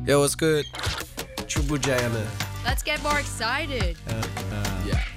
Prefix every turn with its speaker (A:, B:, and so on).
A: Yo, what's good? Triple J on it.
B: Let's get more excited.
A: Yeah.